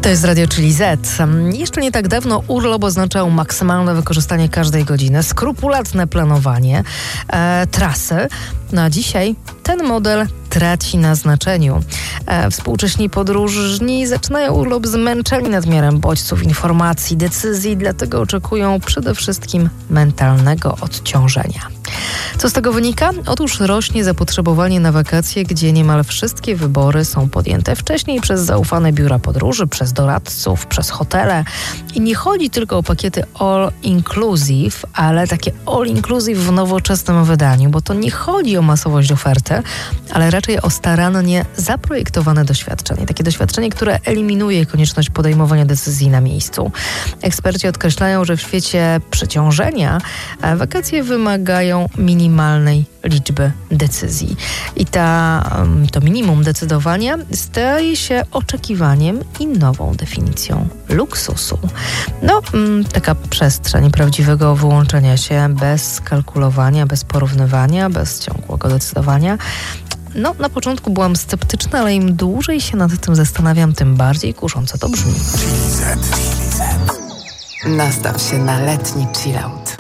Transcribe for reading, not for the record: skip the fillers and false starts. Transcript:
To jest Radio Chili Z. Jeszcze nie tak dawno urlop oznaczał maksymalne wykorzystanie każdej godziny, skrupulatne planowanie, trasy. No a dzisiaj ten model traci na znaczeniu. Współcześni podróżni zaczynają urlop zmęczeni nadmiarem bodźców, informacji, decyzji, dlatego oczekują przede wszystkim mentalnego odciążenia. Co z tego wynika? Otóż rośnie zapotrzebowanie na wakacje, gdzie niemal wszystkie wybory są podjęte wcześniej przez zaufane biura podróży, przez doradców, przez hotele. I nie chodzi tylko o pakiety all-inclusive, ale takie all-inclusive w nowoczesnym wydaniu, bo to nie chodzi o masowość oferty, ale raczej o starannie zaprojektowane doświadczenie. Takie doświadczenie, które eliminuje konieczność podejmowania decyzji na miejscu. Eksperci podkreślają, że w świecie przeciążenia wakacje wymagają minimalnej liczby decyzji. I to minimum decydowania staje się oczekiwaniem i nową definicją luksusu. Taka przestrzeń prawdziwego wyłączenia się bez kalkulowania, bez porównywania, bez ciągłego decydowania. Na początku byłam sceptyczna, ale im dłużej się nad tym zastanawiam, tym bardziej kusząco to brzmi. Nastaw się na letni chillout.